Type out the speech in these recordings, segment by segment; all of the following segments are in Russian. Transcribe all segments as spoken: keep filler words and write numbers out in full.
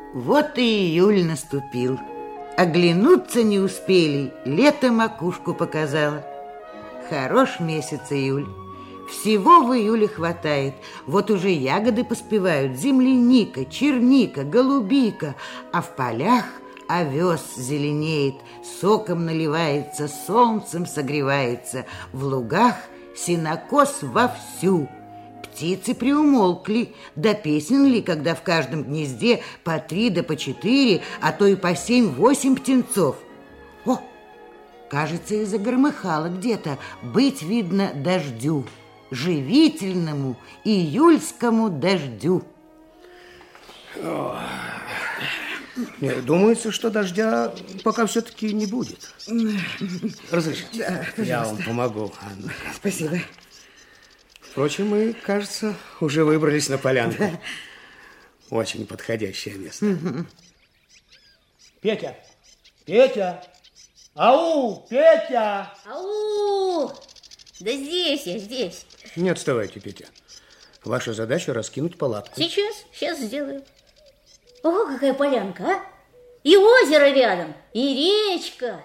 Вот и июль наступил. Оглянуться не успели, лето макушку показало. Хорош месяц июль. Всего в июле хватает. Вот уже ягоды поспевают: земляника, черника, голубика. А в полях овес зеленеет, соком наливается, солнцем согревается. В лугах сенокос вовсю. Птицы приумолкли, да песен ли, когда в каждом гнезде по три да по четыре, а то и по семь-восемь птенцов. О, кажется, и загромыхало где-то. Быть видно дождю, живительному июльскому дождю. Мне думается, что дождя пока все-таки не будет. Разрешите? Да, я вам помогу, Анна. Спасибо. Впрочем, мы, кажется, уже выбрались на полянку. Да. Очень подходящее место. Угу. Петя! Петя! Ау! Петя! Ау! Да здесь я, здесь. Не отставайте, Петя. Ваша задача — раскинуть палатку. Сейчас, сейчас сделаю. Ого, какая полянка, а! И озеро рядом, и речка.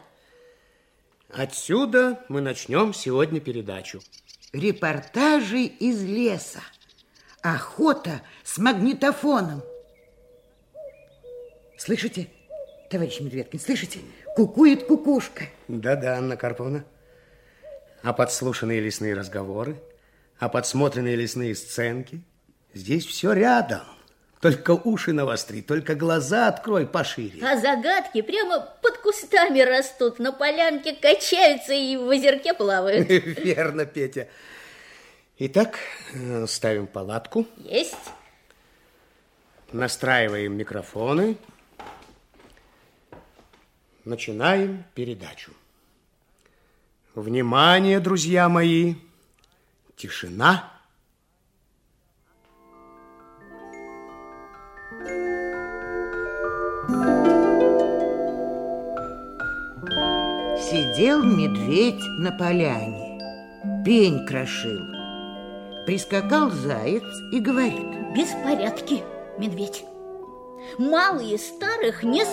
Отсюда мы начнем сегодня передачу. Репортажи из леса. Охота с магнитофоном. Слышите, товарищ Медведкин, слышите? Кукует кукушка. Да-да, Анна Карповна. А подслушанные лесные разговоры, а подсмотренные лесные сценки. Здесь все рядом. Только уши навостри, только глаза открой пошире. А загадки прямо под кустами растут, на полянке качаются и в озерке плавают. Верно, Петя. Итак, ставим палатку. Есть. Настраиваем микрофоны. Начинаем передачу. Внимание, друзья мои. Тишина. Сидел медведь на поляне, пень крошил. Прискакал заяц и говорит: беспорядки, медведь. Малые старых не